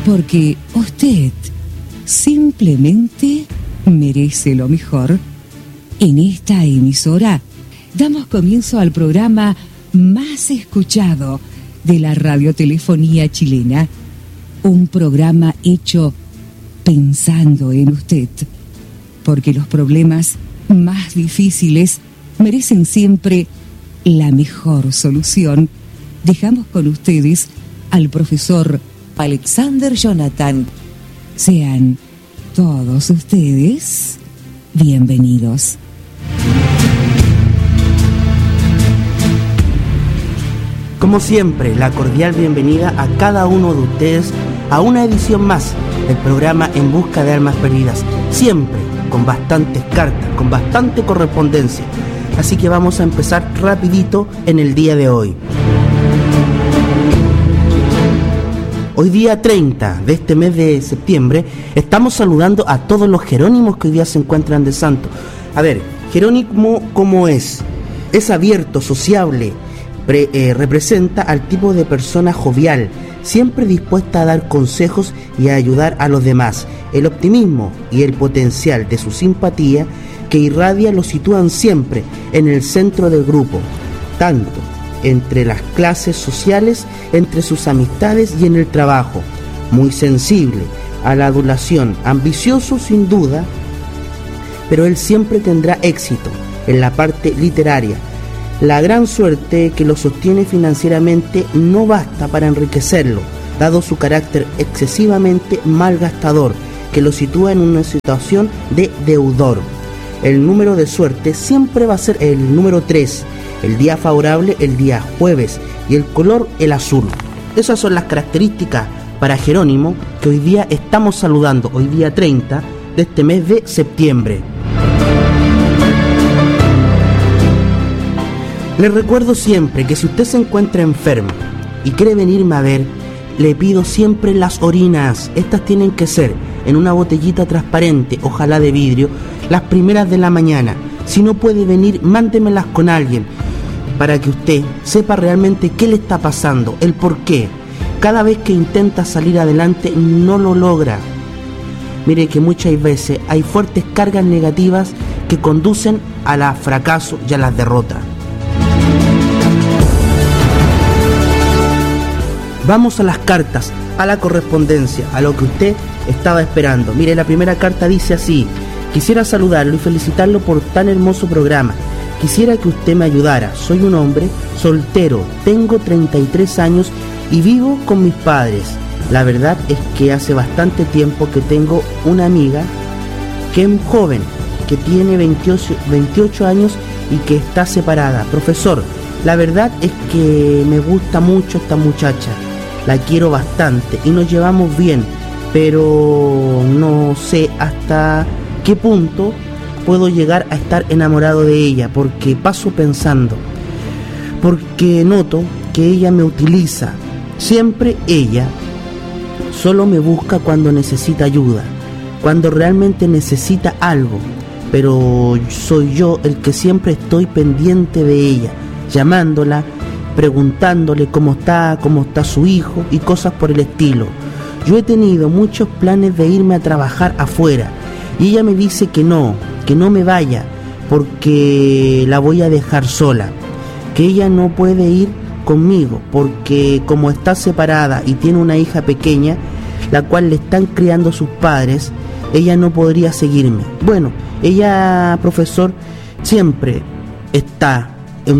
porque usted simplemente merece lo mejor. En esta emisora damos comienzo al programa más escuchado de la radiotelefonía chilena, un programa hecho pensando en usted, porque los problemas más difíciles merecen siempre la mejor solución. Dejamos con ustedes al profesor Alexander Jonathan. Sean todos ustedes bienvenidos. Como siempre, la cordial bienvenida a cada uno de ustedes a una edición más del programa En Busca de Almas Perdidas, siempre con bastantes cartas, con bastante correspondencia. Así que vamos a empezar rapidito en el día de hoy. Hoy día 30 de este mes de septiembre estamos saludando a todos los jerónimos que hoy día se encuentran de santo. A ver, jerónimo, ¿cómo es? Es abierto, sociable, representa al tipo de persona jovial, siempre dispuesta a dar consejos y a ayudar a los demás. El optimismo y el potencial de su simpatía que irradia lo sitúan siempre en el centro del grupo, tanto entre las clases sociales, entre sus amistades y en el trabajo. Muy sensible a la adulación, ambicioso sin duda, pero él siempre tendrá éxito en la parte literaria. La gran suerte que lo sostiene financieramente no basta para enriquecerlo, dado su carácter excesivamente malgastador, que lo sitúa en una situación de deudor. El número de suerte siempre va a ser el número 3, el día favorable el día jueves y el color el azul. Esas son las características para Jerónimo que hoy día estamos saludando, hoy día 30 de este mes de septiembre. Les recuerdo siempre que si usted se encuentra enfermo y quiere venirme a ver, le pido siempre las orinas. Estas tienen que ser en una botellita transparente, ojalá de vidrio, las primeras de la mañana. Si no puede venir, mándemelas con alguien para que usted sepa realmente qué le está pasando, el por qué. Cada vez que intenta salir adelante no lo logra. Mire que muchas veces hay fuertes cargas negativas que conducen al fracaso y a las derrotas. Vamos a las cartas, a la correspondencia, a lo que usted estaba esperando. Mire, la primera carta dice así: quisiera saludarlo y felicitarlo por tan hermoso programa. Quisiera que usted me ayudara. Soy un hombre soltero, tengo 33 años y vivo con mis padres. La verdad es que hace bastante tiempo que tengo una amiga que es joven, que tiene 28 años y que está separada. Profesor, la verdad es que me gusta mucho esta muchacha. La quiero bastante y nos llevamos bien, pero no sé hasta qué punto puedo llegar a estar enamorado de ella, porque paso pensando, porque noto que ella me utiliza. Siempre ella solo me busca cuando necesita ayuda, cuando realmente necesita algo, pero soy yo el que siempre estoy pendiente de ella, llamándola, preguntándole cómo está su hijo y cosas por el estilo. Yo he tenido muchos planes de irme a trabajar afuera y ella me dice que no me vaya porque la voy a dejar sola, que ella no puede ir conmigo porque como está separada y tiene una hija pequeña, la cual le están criando sus padres, ella no podría seguirme. Bueno, ella, profesor, siempre está un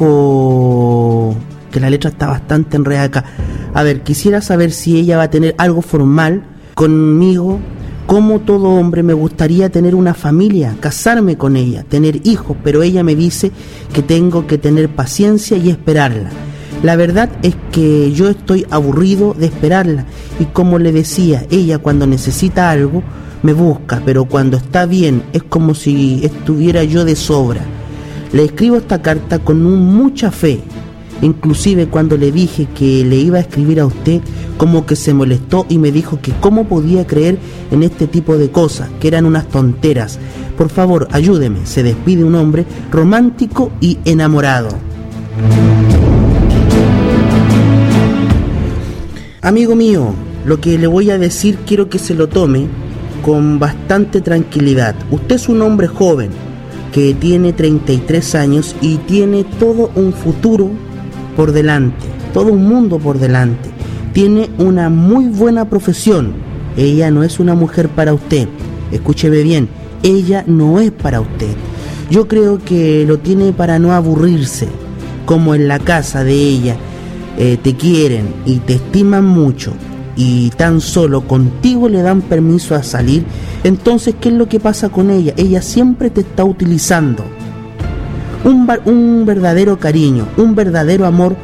poco, que la letra está bastante enredada acá. A ver, quisiera saber si ella va a tener algo formal conmigo. Como todo hombre me gustaría tener una familia, casarme con ella, tener hijos, pero ella me dice que tengo que tener paciencia y esperarla. La verdad es que yo estoy aburrido de esperarla y como le decía, ella cuando necesita algo me busca, pero cuando está bien es como si estuviera yo de sobra. Le escribo esta carta con mucha fe. Inclusive cuando le dije que le iba a escribir a usted, como que se molestó y me dijo que cómo podía creer en este tipo de cosas, que eran unas tonteras. Por favor, ayúdeme. Se despide un hombre romántico y enamorado. Amigo mío, lo que le voy a decir quiero que se lo tome con bastante tranquilidad. Usted es un hombre joven que tiene 33 años y tiene todo un futuro por delante, todo un mundo por delante. Tiene una muy buena profesión. Ella no es una mujer para usted. Escúcheme bien, ella no es para usted. Yo creo que lo tiene para no aburrirse, como en la casa de ella te quieren y te estiman mucho y tan solo contigo le dan permiso a salir. Entonces, ¿qué es lo que pasa con ella? Ella siempre te está utilizando. Un verdadero cariño, un verdadero amor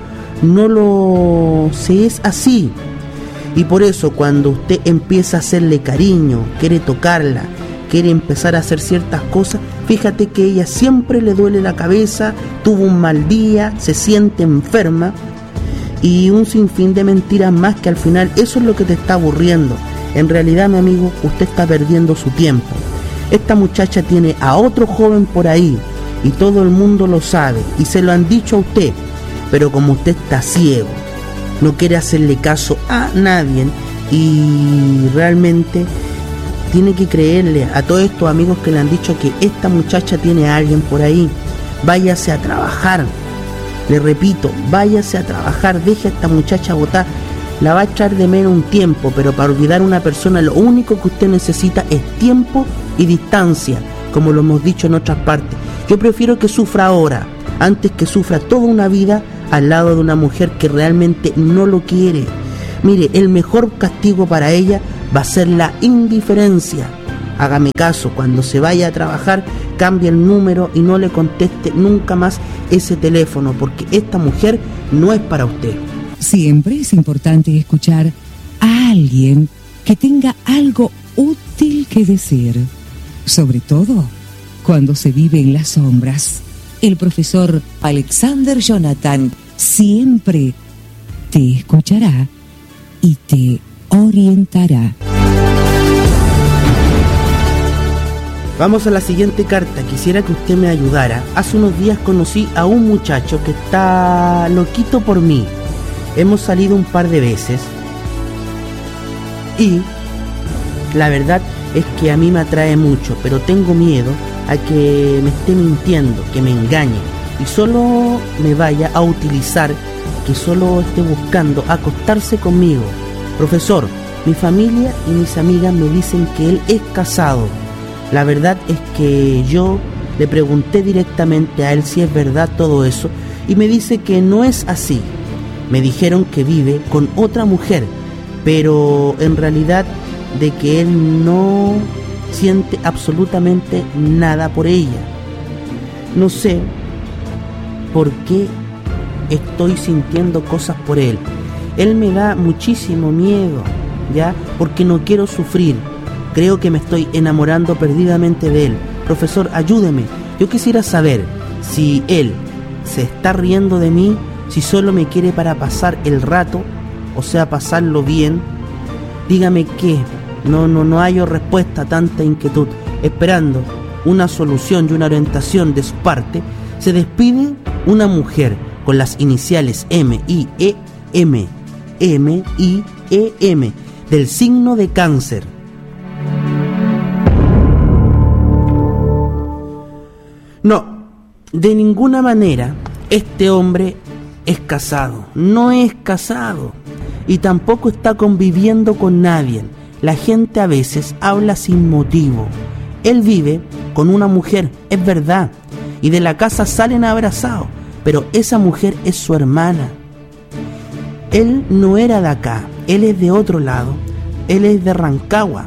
se es así. Y por eso cuando usted empieza a hacerle cariño, quiere tocarla, quiere empezar a hacer ciertas cosas, fíjate que ella siempre le duele la cabeza, tuvo un mal día, se siente enferma y un sinfín de mentiras más que al final eso es lo que te está aburriendo. En realidad, mi amigo, usted está perdiendo su tiempo. Esta muchacha tiene a otro joven por ahí y todo el mundo lo sabe y se lo han dicho a usted, pero como usted está ciego, no quiere hacerle caso a nadie y realmente tiene que creerle a todos estos amigos que le han dicho que esta muchacha tiene a alguien por ahí. Váyase a trabajar, le repito, váyase a trabajar, deje a esta muchacha botar. La va a echar de menos un tiempo, pero para olvidar a una persona lo único que usted necesita es tiempo y distancia, como lo hemos dicho en otras partes. Yo prefiero que sufra ahora, antes que sufra toda una vida al lado de una mujer que realmente no lo quiere. Mire, el mejor castigo para ella va a ser la indiferencia. Hágame caso, cuando se vaya a trabajar, cambie el número y no le conteste nunca más ese teléfono, porque esta mujer no es para usted. Siempre es importante escuchar a alguien que tenga algo útil que decir, sobre todo cuando se vive en las sombras. El profesor Alexander Jonathan siempre te escuchará y te orientará. Vamos a la siguiente carta. Quisiera que usted me ayudara. Hace unos días conocí a un muchacho que está loquito por mí. Hemos salido un par de veces y la verdad es que a mí me atrae mucho, pero tengo miedo a que me esté mintiendo, que me engañe y solo me vaya a utilizar, que solo esté buscando acostarse conmigo. Profesor, mi familia y mis amigas me dicen que él es casado. La verdad es que yo le pregunté directamente a él si es verdad todo eso y me dice que no es así. Me dijeron que vive con otra mujer, pero en realidad de que él no siente absolutamente nada por ella. No sé por qué estoy sintiendo cosas por él. Él me da muchísimo miedo, ¿ya? Porque no quiero sufrir. Creo que me estoy enamorando perdidamente de él. Profesor, ayúdeme. Yo quisiera saber si él se está riendo de mí, si solo me quiere para pasar el rato, o sea, pasarlo bien. Dígame qué. No hallo respuesta a tanta inquietud. Esperando una solución y una orientación de su parte, se despide una mujer con las iniciales M-I-E-M, M-I-E-M, del signo de Cáncer. No, de ninguna manera este hombre es casado, no es casado y tampoco está conviviendo con nadie. La gente a veces habla sin motivo. Él vive con una mujer, es verdad, y de la casa salen abrazados, pero esa mujer es su hermana. Él no era de acá, él es de otro lado, él es de Rancagua,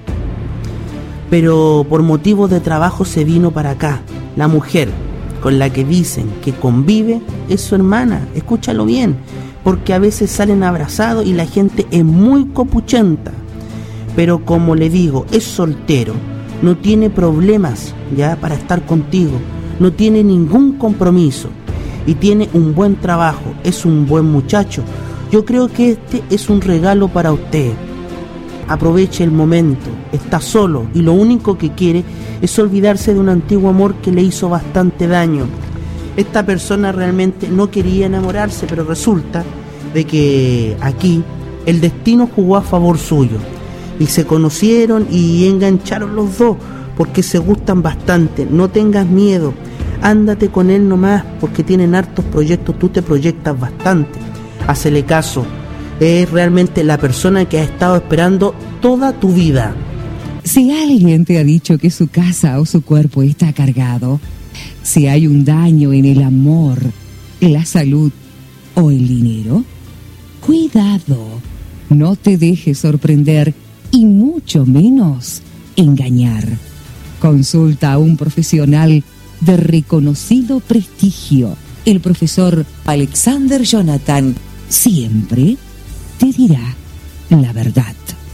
pero por motivos de trabajo se vino para acá. La mujer con la que dicen que convive es su hermana, escúchalo bien, porque a veces salen abrazados y la gente es muy copuchenta. Pero como le digo, es soltero, no tiene problemas ya para estar contigo, no tiene ningún compromiso y tiene un buen trabajo, es un buen muchacho. Yo creo que este es un regalo para usted. Aproveche el momento, está solo y lo único que quiere es olvidarse de un antiguo amor que le hizo bastante daño. Esta persona realmente no quería enamorarse, pero resulta de que aquí el destino jugó a favor suyo y se conocieron y engancharon los dos porque se gustan bastante. No tengas miedo, ándate con él nomás porque tienen hartos proyectos, tú te proyectas bastante. Hacele caso, es realmente la persona que has estado esperando toda tu vida. Si alguien te ha dicho que su casa o su cuerpo está cargado, si hay un daño en el amor, la salud o el dinero, cuidado, no te dejes sorprender y mucho menos engañar. Consulta a un profesional de reconocido prestigio. El profesor Alexander Jonathan siempre te dirá la verdad.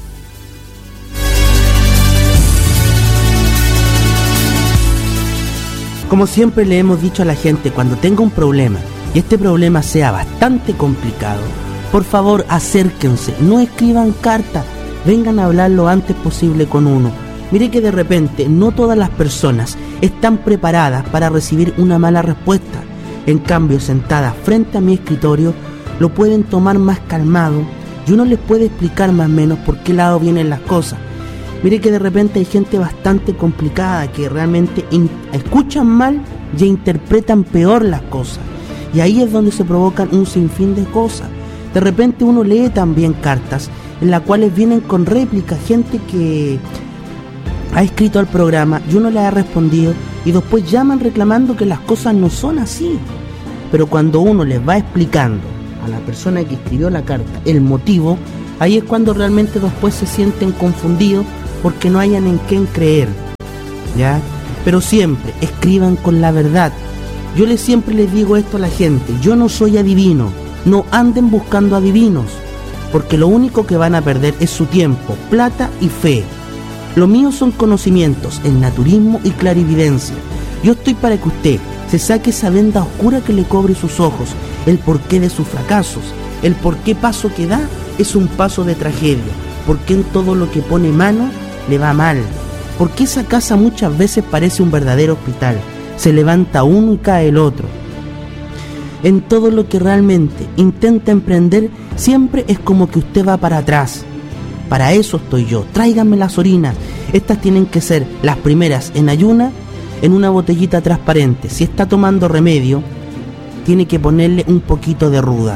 Como siempre le hemos dicho a la gente, cuando tenga un problema y este problema sea bastante complicado, por favor acérquense, no escriban cartas, vengan a hablar lo antes posible con uno. Mire que de repente no todas las personas están preparadas para recibir una mala respuesta. En cambio, sentadas frente a mi escritorio, lo pueden tomar más calmado y uno les puede explicar más o menos por qué lado vienen las cosas. Mire que de repente hay gente bastante complicada que realmente escuchan mal y interpretan peor las cosas. Y ahí es donde se provocan un sinfín de cosas. De repente uno lee también cartas en las cuales vienen con réplicas, gente que ha escrito al programa y uno le ha respondido y después llaman reclamando que las cosas no son así. Pero cuando uno les va explicando a la persona que escribió la carta el motivo, ahí es cuando realmente después se sienten confundidos porque no hayan en quién creer, ¿ya? Pero siempre escriban con la verdad. Yo siempre les digo esto a la gente, yo no soy adivino, no anden buscando adivinos, porque lo único que van a perder es su tiempo, plata y fe. Lo mío son conocimientos en naturismo y clarividencia. Yo estoy para que usted se saque esa venda oscura que le cobre sus ojos, el porqué de sus fracasos, el porqué paso que da es un paso de tragedia, porque en todo lo que pone mano le va mal, porque esa casa muchas veces parece un verdadero hospital, se levanta uno y cae el otro. En todo lo que realmente intenta emprender siempre es como que usted va para atrás. Para eso estoy yo, tráiganme las orinas, estas tienen que ser las primeras en ayuna, en una botellita transparente. Si está tomando remedio, tiene que ponerle un poquito de ruda.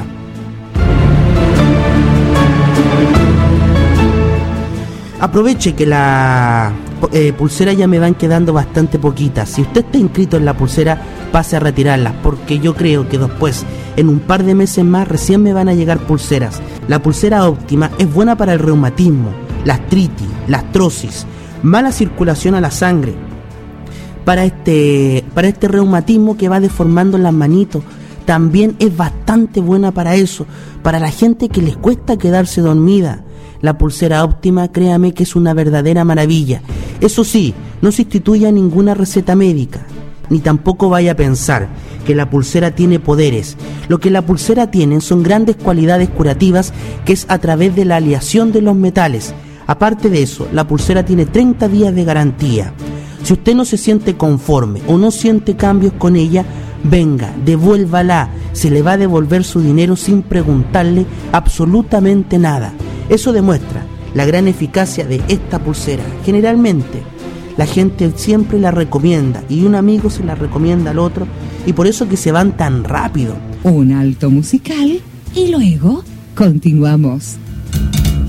Aproveche que la pulsera ya me van quedando bastante poquitas. Si usted está inscrito en la pulsera, pase a retirarlas, porque yo creo que después, en un par de meses más, recién me van a llegar pulseras. La pulsera óptima es buena para el reumatismo, la artritis, la artrosis, mala circulación a la sangre, para este reumatismo que va deformando las manitos. También es bastante buena para eso, para la gente que les cuesta quedarse dormida. La pulsera óptima, créame que es una verdadera maravilla. Eso sí, no sustituye a ninguna receta médica, ni tampoco vaya a pensar que la pulsera tiene poderes. Lo que la pulsera tiene son grandes cualidades curativas, que es a través de la aleación de los metales. Aparte de eso, la pulsera tiene 30 días de garantía. Si usted no se siente conforme o no siente cambios con ella, venga, devuélvala. Se le va a devolver su dinero sin preguntarle absolutamente nada. Eso demuestra la gran eficacia de esta pulsera. Generalmente la gente siempre la recomienda y un amigo se la recomienda al otro, y por eso que se van tan rápido. Un alto musical y luego continuamos.